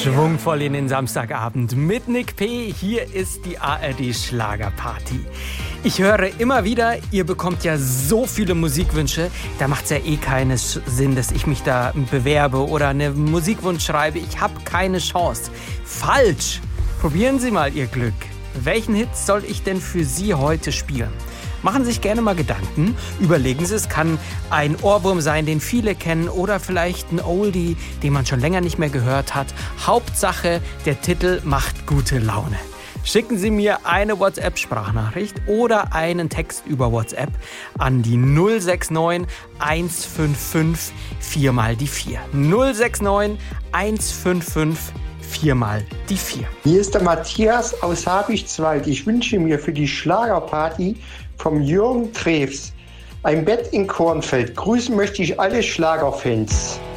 Schwungvoll in den Samstagabend mit Nick P. Hier ist die ARD Schlagerparty. Ich höre immer wieder, ihr bekommt ja so viele Musikwünsche, da macht es ja eh keinen Sinn, dass ich mich da bewerbe oder einen Musikwunsch schreibe. Ich habe keine Chance. Falsch! Probieren Sie mal Ihr Glück. Welchen Hit soll ich denn für Sie heute spielen? Machen Sie sich gerne mal Gedanken, überlegen Sie, es kann ein Ohrwurm sein, den viele kennen oder vielleicht ein Oldie, den man schon länger nicht mehr gehört hat. Hauptsache, der Titel macht gute Laune. Schicken Sie mir eine WhatsApp-Sprachnachricht oder einen Text über WhatsApp an die 069 155 4 mal die 4. 069 155 4 mal die 4. Hier ist der Matthias aus Habichtswald. Ich wünsche mir für die Schlagerparty vom Jürgen Treves ein Bett in Kornfeld. Grüßen möchte ich alle Schlagerfans.